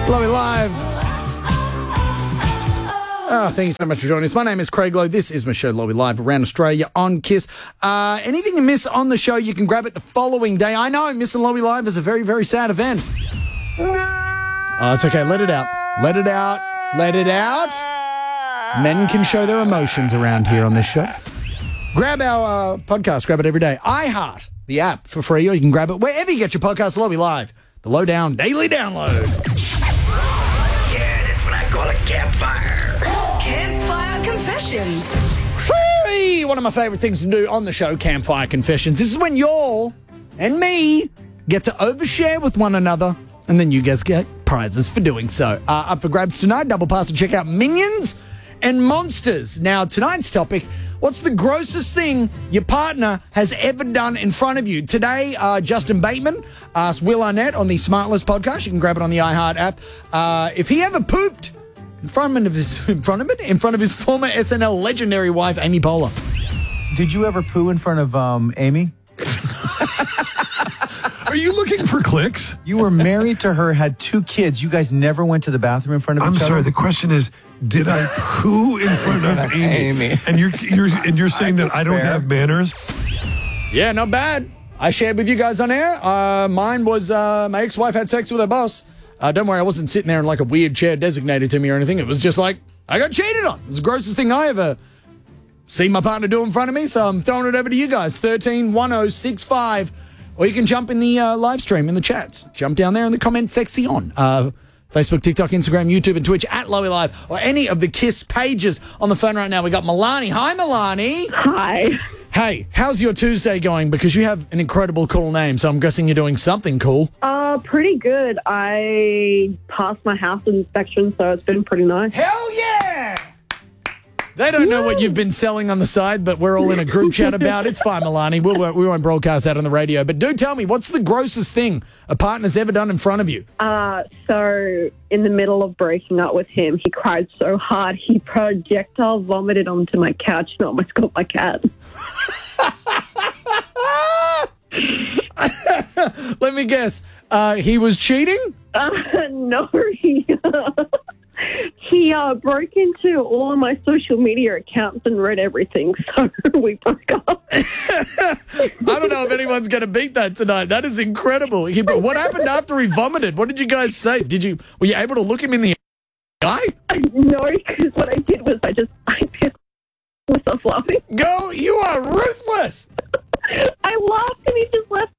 Lowy Live. Oh, thank you so much for joining us. My name is Craig Lowe. This is my show, Lowy Live, around Australia on KISS. Anything you miss on the show, you can grab it the following day. I know missing Lowy Live is a very, very sad event. Oh, it's okay. Let it out. Let it out. Let it out. Men can show their emotions around here on this show. Grab our podcast. Grab it every day. iHeart, the app, for free, or you can grab it wherever you get your podcast, Lowy Live. The Lowdown Daily Download. Yeah, that's what I call a campfire. Campfire Confessions. Hey, one of my favourite things to do on the show, Campfire Confessions. This is when y'all and me get to overshare with one another, and then you guys get prizes for doing so. Up for grabs tonight, double pass to check out Minions and Monsters. Now, tonight's topic, what's the grossest thing your partner has ever done in front of you? Today, Justin Bateman asked Will Arnett on the Smartless podcast. You can grab it on the iHeart app. If he ever pooped in front of his former SNL legendary wife, Amy Poehler. Did you ever poo in front of Amy? Are you looking for clicks? You were married to her, had 2 kids. You guys never went to the bathroom in front of each other? I'm sorry. The question is, did I poo in front of Amy? And you're saying that I don't have manners? Yeah, not bad. I shared with you guys on air. Mine was my ex-wife had sex with her boss. Don't worry, I wasn't sitting there in like a weird chair designated to me or anything. It was just like, I got cheated on. It was the grossest thing I ever seen my partner do in front of me, so I'm throwing it over to you guys. 131065. Or you can jump in the live stream in the chats. Jump down there in the comment section on Facebook, TikTok, Instagram, YouTube, and Twitch at Lowy Live, or any of the KISS pages. On the phone right now, we got Milani. Hi, Milani. Hi. Hey, how's your Tuesday going? Because you have an incredible cool name, so I'm guessing you're doing something cool. Pretty good. I passed my house inspection, so it's been pretty nice. Hell yeah! They don't know what you've been selling on the side, but we're all in a group chat about it. It's fine, Milani. We won't broadcast that on the radio. But do tell me, what's the grossest thing a partner's ever done in front of you? So in the middle of breaking up with him, he cried so hard, he projectile vomited onto my couch and almost got my cat. Let me guess. He was cheating? No, he broke into all of my social media accounts and read everything, so we broke up. I don't know if anyone's going to beat that tonight. That is incredible. What happened after he vomited? What did you guys say? Were you able to look him in the eye? No, because what I did was I pissed myself laughing. Girl, you are ruthless. I laughed and he just left